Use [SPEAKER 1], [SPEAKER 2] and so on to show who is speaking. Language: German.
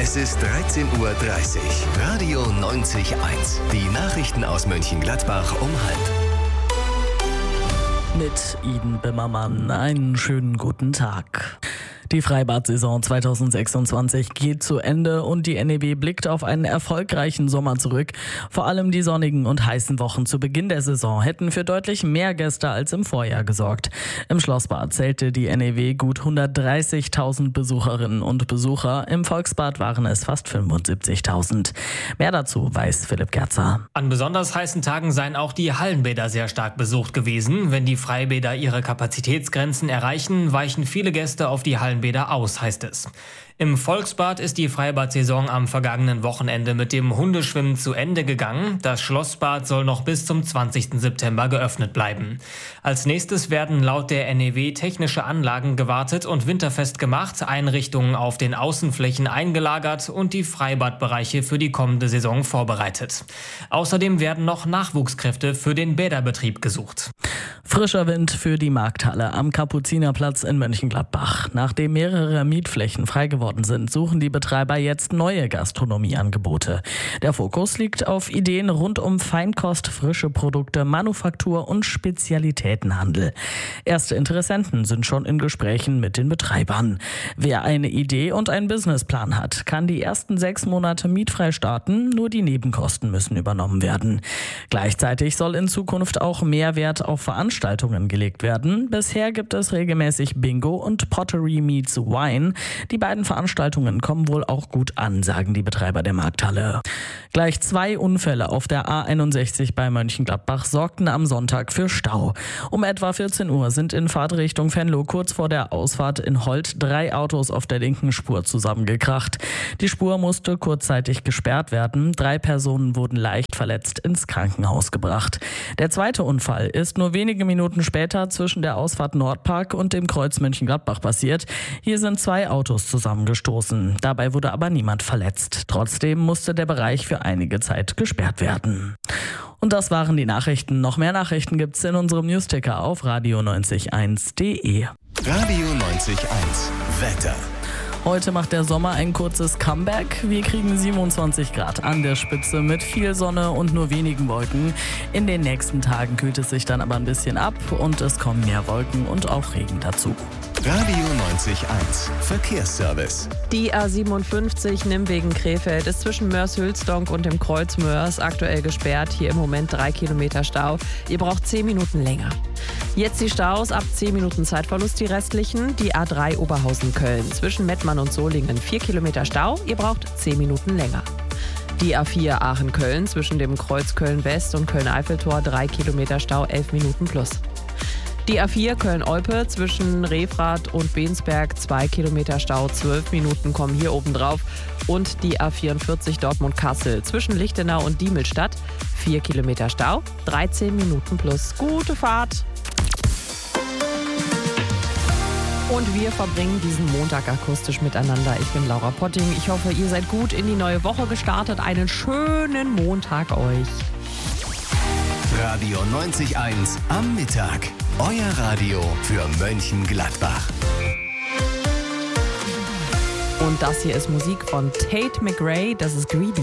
[SPEAKER 1] Es ist 13:30 Uhr. Radio 90.1. Die Nachrichten aus Mönchengladbach um 12:30.
[SPEAKER 2] Mit Iden Bimmermann. Einen schönen guten Tag. Die Freibad-Saison 2026 geht zu Ende und die NEW blickt auf einen erfolgreichen Sommer zurück. Vor allem die sonnigen und heißen Wochen zu Beginn der Saison hätten für deutlich mehr Gäste als im Vorjahr gesorgt. Im Schlossbad zählte die NEW gut 130.000 Besucherinnen und Besucher. Im Volksbad waren es fast 75.000. Mehr dazu weiß Philipp Gerzer.
[SPEAKER 3] An besonders heißen Tagen seien auch die Hallenbäder sehr stark besucht gewesen. Wenn die Freibäder ihre Kapazitätsgrenzen erreichen, weichen viele Gäste auf die Hallenbäder aus, heißt es. Im Volksbad ist die Freibad-Saison am vergangenen Wochenende mit dem Hundeschwimmen zu Ende gegangen. Das Schlossbad soll noch bis zum 20. September geöffnet bleiben. Als nächstes werden laut der NEW technische Anlagen gewartet und winterfest gemacht, Einrichtungen auf den Außenflächen eingelagert und die Freibadbereiche für die kommende Saison vorbereitet. Außerdem werden noch Nachwuchskräfte für den Bäderbetrieb gesucht.
[SPEAKER 2] Frischer Wind für die Markthalle am Kapuzinerplatz in Mönchengladbach. Nachdem mehrere Mietflächen frei geworden sind, suchen die Betreiber jetzt neue Gastronomieangebote. Der Fokus liegt auf Ideen rund um Feinkost, frische Produkte, Manufaktur und Spezialitätenhandel. Erste Interessenten sind schon in Gesprächen mit den Betreibern. Wer eine Idee und einen Businessplan hat, kann die ersten 6 Monate mietfrei starten, nur die Nebenkosten müssen übernommen werden. Gleichzeitig soll in Zukunft auch mehr Wert auf Veranstaltungen gelegt werden. Bisher gibt es regelmäßig Bingo und Pottery Meets Wine. Die beiden Veranstaltungen kommen wohl auch gut an, sagen die Betreiber der Markthalle. Gleich 2 Unfälle auf der A61 bei Mönchengladbach sorgten am Sonntag für Stau. Um etwa 14 Uhr sind in Fahrtrichtung Venlo kurz vor der Ausfahrt in Holt 3 Autos auf der linken Spur zusammengekracht. Die Spur musste kurzzeitig gesperrt werden. 3 Personen wurden leicht verletzt ins Krankenhaus gebracht. Der zweite Unfall ist nur wenige Minuten später zwischen der Ausfahrt Nordpark und dem Kreuz Mönchengladbach passiert. Hier sind 2 Autos zusammengestoßen. Dabei wurde aber niemand verletzt. Trotzdem musste der Bereich für einige Zeit gesperrt werden. Und das waren die Nachrichten. Noch mehr Nachrichten gibt's in unserem Newsticker auf radio901.de.
[SPEAKER 1] Radio 90.1. Wetter.
[SPEAKER 2] Heute macht der Sommer ein kurzes Comeback. Wir kriegen 27 Grad an der Spitze mit viel Sonne und nur wenigen Wolken. In den nächsten Tagen kühlt es sich dann aber ein bisschen ab und es kommen mehr Wolken und auch Regen dazu.
[SPEAKER 1] Radio 90.1. Verkehrsservice.
[SPEAKER 4] Die A57 Nimwegen-Krefeld ist zwischen Mörs-Hülsdonk und dem Kreuz Mörs aktuell gesperrt. Hier im Moment 3 Kilometer Stau. Ihr braucht 10 Minuten länger. Jetzt die Staus, ab 10 Minuten Zeitverlust die restlichen. Die A3 Oberhausen-Köln zwischen Mettmann und Solingen 4 Kilometer Stau. Ihr braucht 10 Minuten länger. Die A4 Aachen-Köln zwischen dem Kreuz Köln-West und Köln-Eiffeltor 3 Kilometer Stau, 11 Minuten plus. Die A4 Köln-Olpe zwischen Refrath und Bensberg 2 Kilometer Stau, 12 Minuten kommen hier oben drauf. Und die A44 Dortmund-Kassel zwischen Lichtenau und Diemelstadt 4 Kilometer Stau, 13 Minuten plus. Gute Fahrt! Und wir verbringen diesen Montag akustisch miteinander. Ich bin Laura Potting. Ich hoffe, ihr seid gut in die neue Woche gestartet. Einen schönen Montag euch.
[SPEAKER 1] Radio 90.1 am Mittag. Euer Radio für Mönchengladbach.
[SPEAKER 4] Und das hier ist Musik von Tate McRae. Das ist Greedy.